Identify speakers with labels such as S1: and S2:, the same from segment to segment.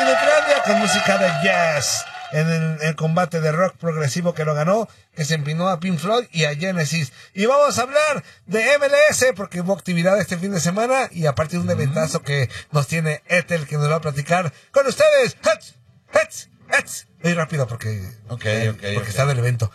S1: en Ucrania con música de jazz. En el combate de rock progresivo que lo ganó, que se empinó a Pink Floyd y a Genesis. Y vamos a hablar de MLS porque hubo actividad este fin de semana y aparte de un eventazo que nos tiene Ethel, que nos va a platicar con ustedes. Muy rápido porque está en el evento.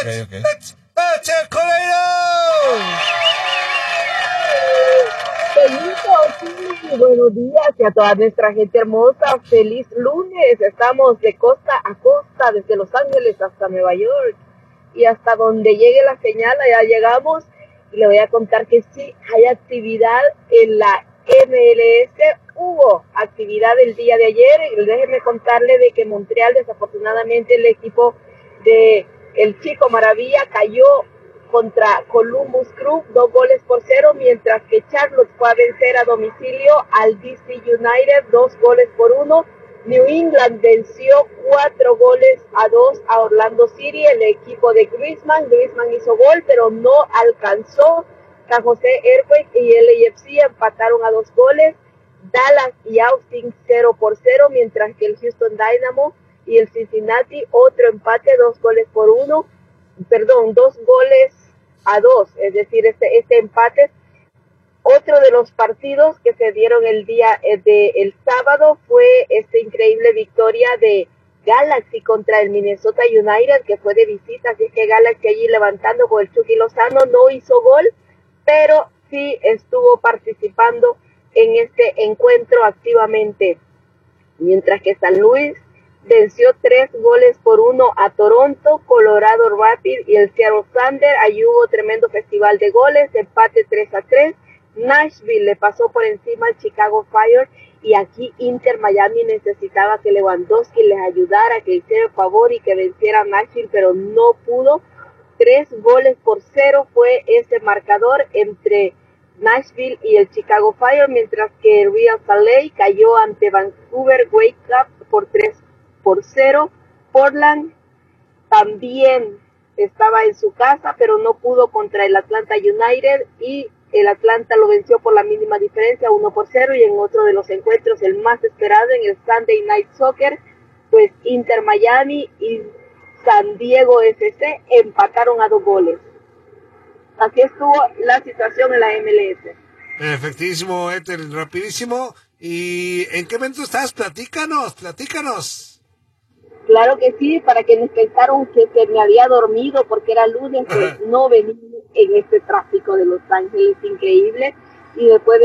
S2: Feliz buenos días y a toda nuestra gente hermosa, feliz lunes. Estamos de costa a costa, desde Los Ángeles hasta Nueva York y hasta donde llegue la señal, allá llegamos. Y le voy a contar que sí, hay actividad en la MLS. Hubo actividad el día de ayer. Déjenme contarle de que Montreal, desafortunadamente, el equipo de el Chico Maravilla cayó contra Columbus Crew 2-0, mientras que Charlotte fue a vencer a domicilio al DC United 2-1. New England venció 4-2 a Orlando City. El equipo de Griezmann hizo gol, pero no alcanzó. San José Earthquakes y LAFC empataron a 2 goles. Dallas y Austin 0-0, mientras que el Houston Dynamo y el Cincinnati otro empate, 2 goles a 2, es decir, este empate. Otro de los partidos que se dieron el sábado fue esta increíble victoria de Galaxy contra el Minnesota United, que fue de visita, así que Galaxy allí levantando con el Chucky Lozano, no hizo gol, pero sí estuvo participando en este encuentro activamente, mientras que San Luis venció 3-1 a Toronto, Colorado Rapids y el Seattle Thunder. Allí hubo tremendo festival de goles, empate 3-3. Nashville le pasó por encima al Chicago Fire y aquí Inter Miami necesitaba que Lewandowski les ayudara, que hiciera el favor y que venciera a Nashville, pero no pudo. 3-0 fue ese marcador entre Nashville y el Chicago Fire, mientras que el Real Salt Lake cayó ante Vancouver Whitecaps por 3-0. Portland también estaba en su casa, pero no pudo contra el Atlanta United y el Atlanta lo venció por la mínima diferencia, 1-0. Y en otro de los encuentros, el más esperado en el Sunday Night Soccer, pues Inter Miami y San Diego FC empataron a 2 goles. Así estuvo la situación en la MLS.
S1: Efectivísimo, Ethel, rapidísimo. ¿Y en qué momento estás? Platícanos.
S2: Claro que sí, para quienes pensaron que se me había dormido porque era lunes, pues no venía en este tráfico de Los Ángeles increíble. Y después